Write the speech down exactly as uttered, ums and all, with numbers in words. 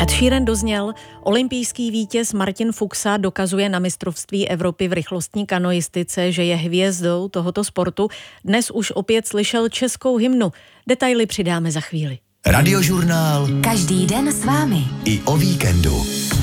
Ed Sheeran dozněl, olympijský vítěz Martin Fuxa dokazuje na mistrovství Evropy v rychlostní kanoistice, že je hvězdou tohoto sportu. Dnes už opět slyšel českou hymnu. Detaily přidáme za chvíli. Radiožurnál. Každý den s vámi. I o víkendu.